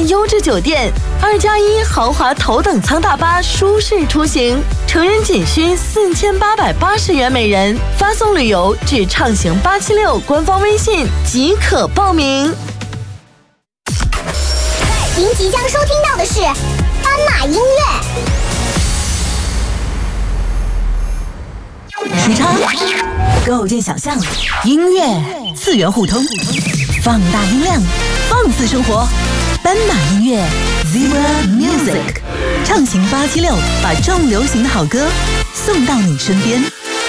优质酒店，2+1豪华头等舱大巴，舒适出行，成人仅需4880元每人，发送旅游至畅行876官方微信即可报名。 您即将收听到的是斑马音乐。 时差构建想象，音乐次元互通，放大音量，放肆生活。斑马音乐 Zebra Music 畅行876，把重流行的好歌送到你身边。